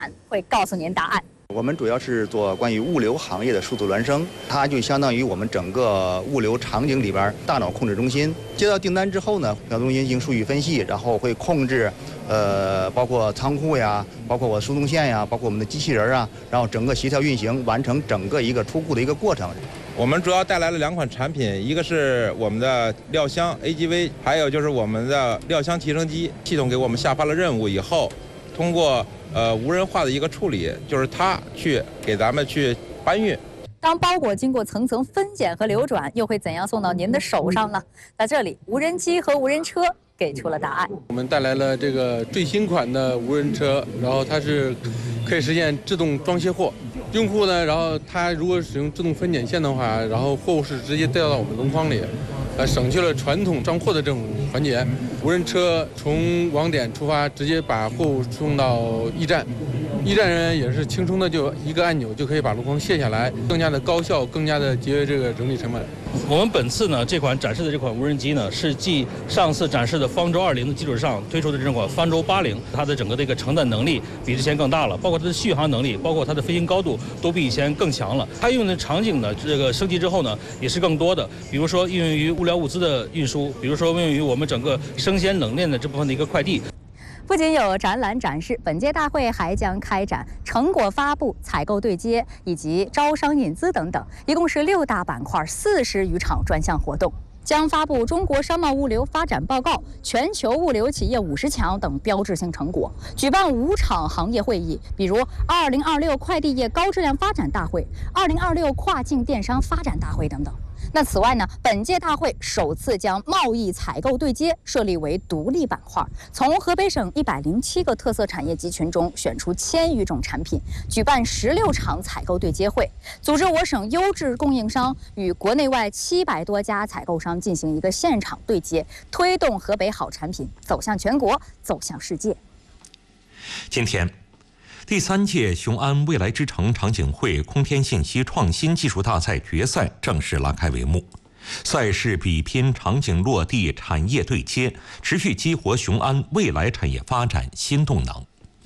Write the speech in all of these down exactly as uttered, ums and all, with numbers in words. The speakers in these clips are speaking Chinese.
会告诉您答案。 我们主要是做关于物流行业的数字孪生，它就相当于我们整个物流场景里边大脑控制中心。接到订单之后呢，脑中心进行数据分析，然后会控制，呃，包括仓库呀，包括我输送线呀，包括我们的机器人啊，然后整个协调运行，完成整个一个出库的一个过程。 我们主要带来了两款产品，一个是我们的料箱 A G V， 还有就是我们的料箱提升机。系统给我们下发了任务以后，通过呃无人化的一个处理，就是它去给咱们去搬运。 当包裹经过层层分拣和流转，又会怎样送到您的手上呢？在这里，无人机和无人车给出了答案。 我们带来了这个最新款的无人车，然后它是可以实现自动装卸货。用户呢，然后他如果使用自动分拣线的话，然后货物是直接掉到我们笼筐里，呃，省去了传统装货的这种环节。无人车从网点出发，直接把货物送到驿站，驿站人员也是轻松的就一个按钮就可以把笼筐卸下来，更加的高效，更加的节约这个人力成本。 我们本次呢这款展示的这款无人机呢，是继上次展示的方舟二零的基础上推出的这款方舟八零，它的整个的一个承载能力比之前更大了，包括它的续航能力，包括它的飞行高度都比以前更强了。它应用的场景呢，这个升级之后呢，也是更多的，比如说应用于物料物资的运输，比如说应用于我们整个生鲜冷链的这部分的一个快递。 不仅有展览展示，本届大会还将开展成果发布、采购对接以及招商引资等等，一共是六大板块、四十余场专项活动。将发布《中国商贸物流发展报告》、全球物流企业五十强等标志性成果，举办五场行业会议，比如二零二六快递业高质量发展大会、二零二六跨境电商发展大会等等。那此外呢，本届大会首次将贸易采购对接设立为独立板块，从河北省一百零七个特色产业集群中选出千余种产品，举办十六场采购对接会，组织我省优质供应商与国内外七百多家采购商进行一个现场对接，推动河北好产品走向全国，走向世界。 今天，第三届雄安未来之城场景会空天信息创新技术大赛决赛正式拉开帷幕。赛事比拼场景落地、产业对接，持续激活雄安未来产业发展新动能。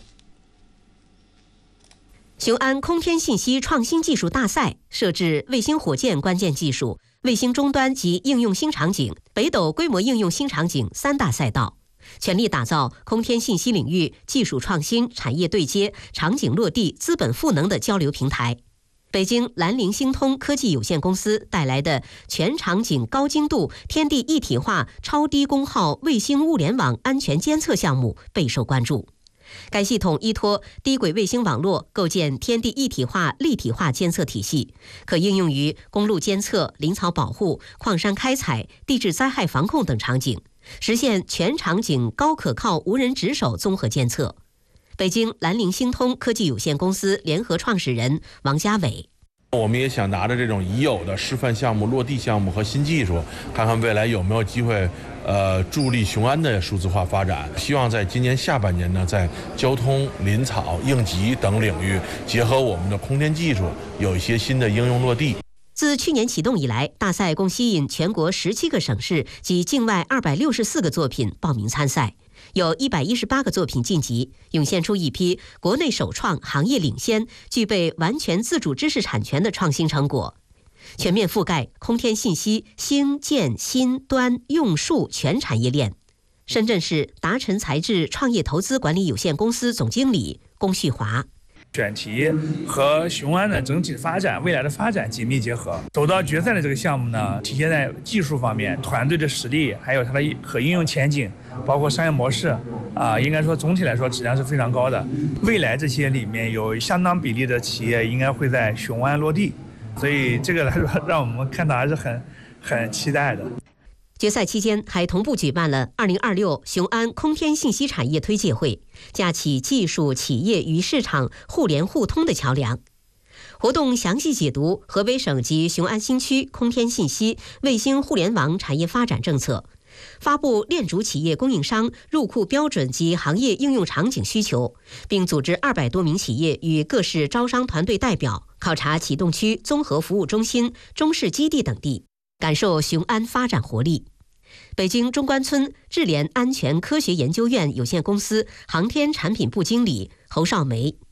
雄安空天信息创新技术大赛设置卫星火箭关键技术、卫星终端及应用新场景、北斗规模应用新场景三大赛道，全力打造空天信息领域技术创新、产业对接、场景落地、资本赋能的交流平台。北京兰陵星通科技有限公司带来的全场景高精度天地一体化超低功耗卫星物联网安全监测项目备受关注。该系统依托低轨卫星网络构建天地一体化立体化监测体系，可应用于公路监测、林草保护、矿山开采、地质灾害防控等场景，实现全场景高可靠无人值守综合监测。北京兰陵星通科技有限公司联合创始人王家伟， 我们也想拿着这种已有的示范项目、落地项目和新技术，看看未来有没有机会呃，助力雄安的数字化发展。希望在今年下半年呢，在交通、林草、应急等领域，结合我们的空天技术，有一些新的应用落地。 自去年启动以来，大赛共吸引全国十七个省市及境外二百六十四个作品报名参赛，有一百一十八个作品晋级，涌现出一批国内首创、行业领先、具备完全自主知识产权的创新成果。全面覆盖空天信息兴建新端用数全产业链。深圳市达晨材质创业投资管理有限公司总经理龚旭华， 选题和雄安的整体发展、未来的发展紧密结合。走到决赛的这个项目呢，体现在技术方面、团队的实力，还有它的可应用前景，包括商业模式啊，应该说总体来说质量是非常高的。未来这些里面有相当比例的企业应该会在雄安落地。所以这个来说，让我们看到还是很很期待的。 决赛期间还同步举办了二零二六雄安空天信息产业推介会，架起技术、企业与市场互联互通的桥梁。活动详细解读河北省及雄安新区空天信息、卫星互联网产业发展政策，发布链主企业供应商入库标准及行业应用场景需求，并组织二百多名企业与各市招商团队代表考察启动区综合服务中心、中式基地等地，感受雄安发展活力。北京中关村智联安全科学研究院有限公司航天产品部经理侯少梅，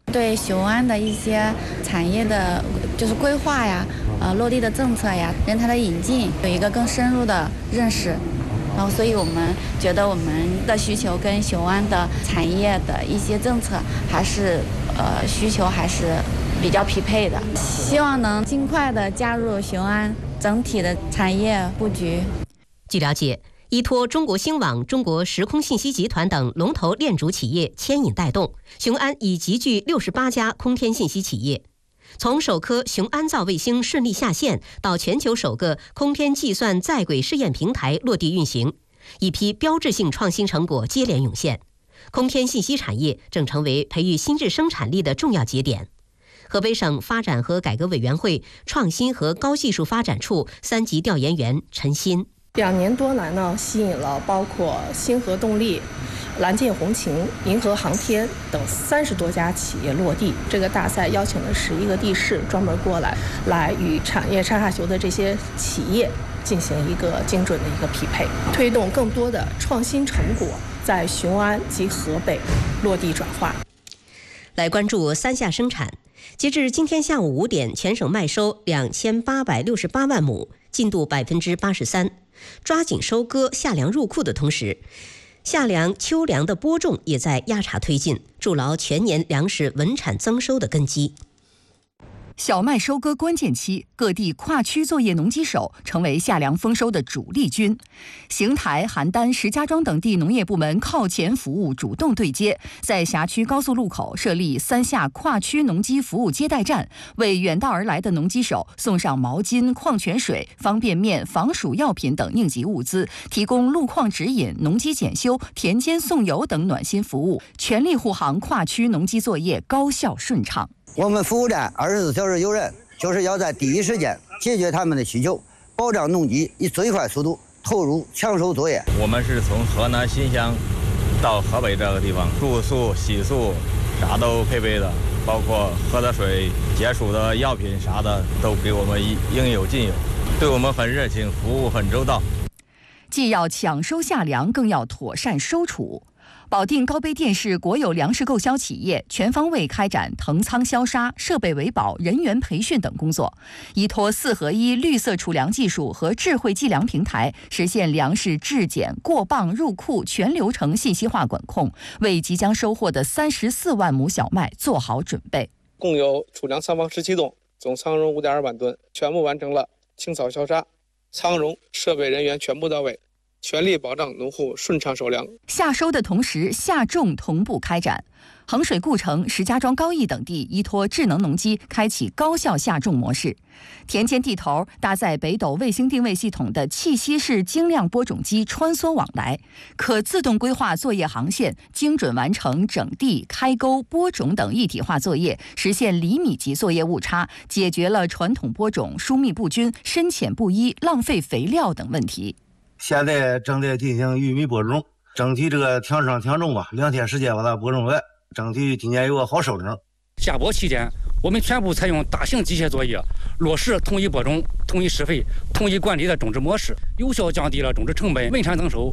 对雄安的一些产业的，就是规划呀，呃，落地的政策呀，人才的引进有一个更深入的认识。然后，所以我们觉得我们的需求跟雄安的产业的一些政策还是呃需求还是比较匹配的，希望能尽快的加入雄安整体的产业布局。 据了解，依托中国星网、中国时空信息集团等龙头链主企业牵引带动，雄安已集聚六十八家空天信息企业。从首颗雄安造卫星顺利下线，到全球首个空天计算在轨试验平台落地运行，一批标志性创新成果接连涌现。空天信息产业正成为培育新质生产力的重要节点。河北省发展和改革委员会创新和高技术发展处三级调研员陈鑫。 两年多来呢，吸引了包括星河动力、蓝箭红擎、银河航天等三十多家企业落地。这个大赛邀请了十一个地市专门过来，来与产业上下游的这些企业进行一个精准的一个匹配，推动更多的创新成果在雄安及河北落地转化。 来关注三夏生产。截至今天下午五点，全省麦收两千八百六十八万亩，进度百分之八十三。抓紧收割夏粮入库的同时，夏粮、秋粮的播种也在压茬推进，筑牢全年粮食稳产增收的根基。 小麦收割关键期，各地跨区作业农机手成为夏粮丰收的主力军。邢台、邯郸、石家庄等地农业部门靠前服务主动对接，在辖区高速路口设立三夏跨区农机服务接待站，为远道而来的农机手送上毛巾、矿泉水、方便面、防暑药品等应急物资，提供路况指引、农机检修、田间送油等暖心服务，全力护航跨区农机作业高效顺畅。 我们服务站二十四小时有人，就是要在第一时间解决他们的需求，保障农机以最快速度投入抢收作业。 我们是从河南新乡到河北这个地方，住宿、洗漱啥都配备的，包括喝的水、解暑的药品啥的都给我们应有尽有，对我们很热情，服务很周到。 既要抢收夏粮，更要妥善收储。保定高碑店是国有粮食购销企业，全方位开展腾仓销杀、设备维保、人员培训等工作，依托四合一绿色储粮技术和智慧计粮平台，实现粮食质检、过磅、入库全流程信息化管控，为即将收获的三十四万亩小麦做好准备。 共有储粮仓房十七栋，总仓容五点二万吨，全部完成了清扫销杀，仓容设备人员全部到位，全力保障农户顺畅收粮。 夏收的同时，夏种同步开展。衡水故城、石家庄高邑等地依托智能农机开启高效夏种模式。田间地头搭载北斗卫星定位系统的气息式精量播种机穿梭往来，可自动规划作业航线，精准完成整地、开沟、播种等一体化作业，实现厘米级作业误差，解决了传统播种疏密不均、深浅不一、浪费肥料等问题。 现在正在进行玉米播种，争取这个挺上挺重吧，两天时间把它播种完，争取今年有个好收成。 夏播期间，我们全部采用大型机械作业，落实统一播种、统一施肥、统一管理的种植模式，有效降低了种植成本，稳产增收。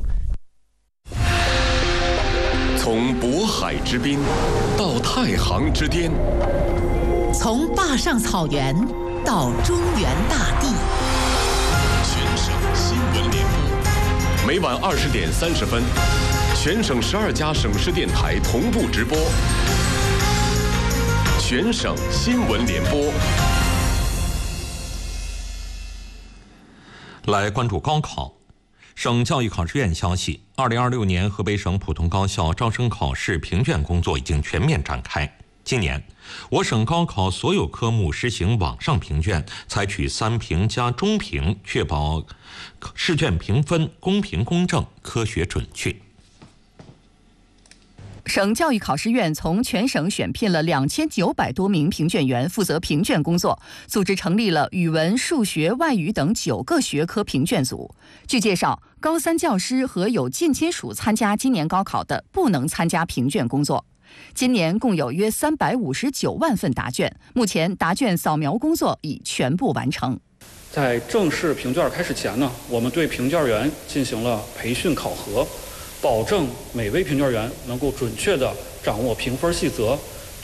从渤海之滨到太行之巅， 从坝上草原到中原大地。 新闻联播，每晚二十点三十分，全省十二家省市电台同步直播。全省新闻联播。 来关注高考。省教育考试院消息，二零二六年河北省普通高校招生考试评卷工作已经全面展开。今年，我省高考所有科目实行网上评卷，采取三评加中评，确保试卷评分公平公正、科学准确。 省教育考试院从全省选聘了两千九百多名评卷员，负责评卷工作，组织成立了语文、数学、外语等九个学科评卷组。据介绍，高三教师和有近亲属参加今年高考的，不能参加评卷工作。今年共有约三百五十九万份答卷，目前答卷扫描工作已全部完成。 在正式评卷开始前呢，我们对评卷员进行了培训考核，保证每位评卷员能够准确地掌握评分细则，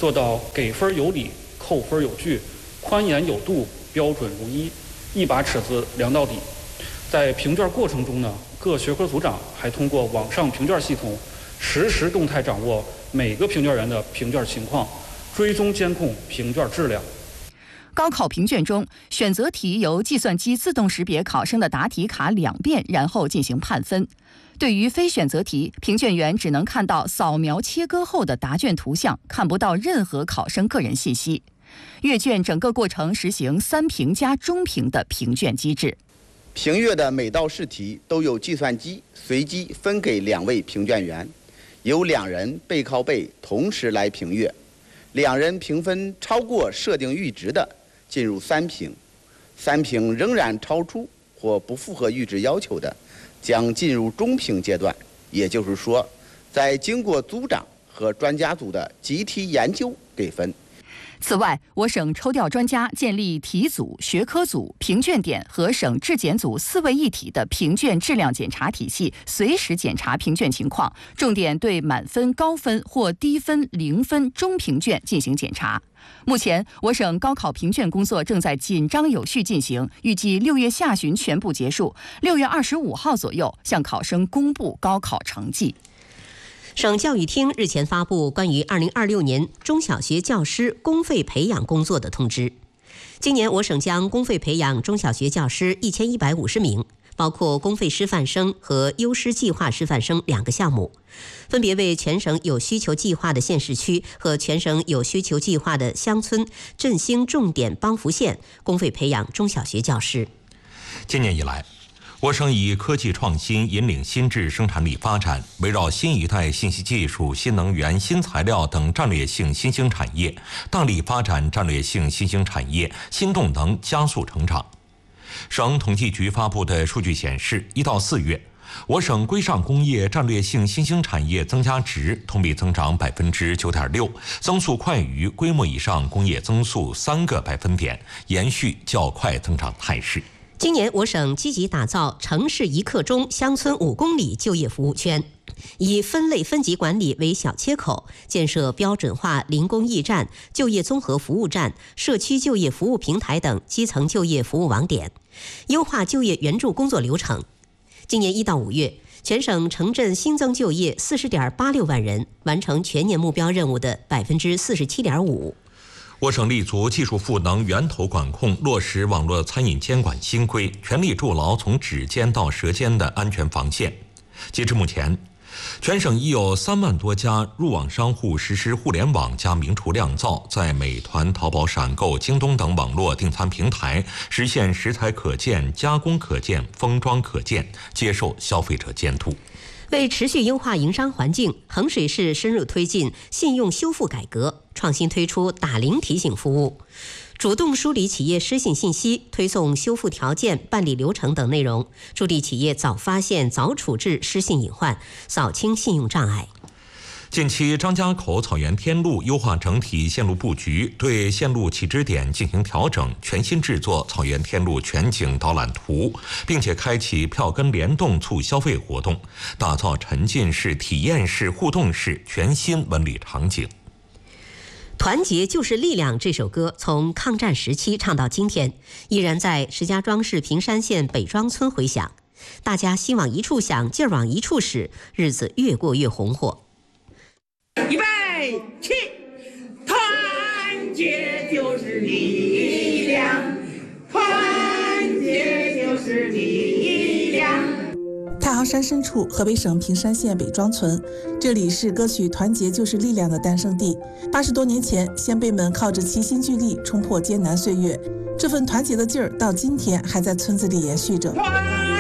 做到给分有理、扣分有据、宽严有度、标准如一，一把尺子量到底。在评卷过程中呢，各学科组长还通过网上评卷系统，实时动态掌握每个评卷员的评卷情况，追踪监控评卷质量。 高考评卷中，选择题由计算机自动识别考生的答题卡两遍，然后进行判分。对于非选择题，评卷员只能看到扫描切割后的答卷图像，看不到任何考生个人信息。阅卷整个过程实行三评加中评的评卷机制。 评阅的每道试题都由计算机随机分给两位评卷员，由两人背靠背同时来评阅。两人评分超过设定阈值的，进入三评；三评仍然超出或不符合阈值要求的，将进入中评阶段。也就是说，在经过组长和专家组的集体研究给分。 此外，我省抽调专家建立题组、学科组、评卷点和省质检组四位一体的评卷质量检查体系，随时检查评卷情况，重点对满分、高分或低分、零分中评卷进行检查。目前，我省高考评卷工作正在紧张有序进行，预计六月下旬全部结束，六月二十五号左右向考生公布高考成绩。 省教育厅日前发布关于二零二六年中小学教师公费培养工作的通知。今年我省将公费培养中小学教师一千一百五十名，包括公费师范生和优师计划师范生两个项目，分别为全省有需求计划的县市区和全省有需求计划的乡村振兴重点帮扶县公费培养中小学教师。 今年以来，我省以科技创新引领新质生产力发展，围绕新一代信息技术、新能源、新材料等战略性新兴产业，大力发展战略性新兴产业，新动能加速成长。省统计局发布的数据显示，一到四月，我省规上工业战略性新兴产业增加值同比增长百分之九点六，增速快于规模以上工业增速三个百分点，延续较快增长态势。 今年我省积极打造城市一刻钟、乡村五公里就业服务圈，以分类分级管理为小切口，建设标准化零工驿站、就业综合服务站、社区就业服务平台等基层就业服务网点，优化就业援助工作流程。今年一到五月，全省城镇新增就业四十点八六万人，完成全年目标任务的百分之四十七点五。 我省立足技术赋能源头管控，落实网络餐饮监管新规，全力筑牢从指尖到舌尖的安全防线。截至目前，全省已有三万多家入网商户实施互联网加名厨酿造，在美团、淘宝、闪购、京东等网络订餐平台实现食材可见、加工可见、封装可见，接受消费者监督。 为持续优化营商环境，衡水市深入推进信用修复改革，创新推出打铃提醒服务，主动梳理企业失信信息，推送修复条件、办理流程等内容，助力企业早发现、早处置失信隐患，扫清信用障碍。 近期，张家口草原天路优化整体线路布局，对线路起止点进行调整，全新制作草原天路全景导览图，并且开启票根联动促消费活动，打造沉浸式、体验式、互动式全新文旅场景。 团结就是力量这首歌从抗战时期唱到今天，依然在石家庄市平山县北庄村回响。大家心往一处想，劲儿往一处使，日子越过越红火。 预备起，团结就是力量，团结就是力量。 太行山深处，河北省平山县北庄村，这里是歌曲《团结就是力量》的诞生地。八十多年前，先辈们靠着齐心聚力冲破艰难岁月，这份团结的劲儿到今天还在村子里延续着。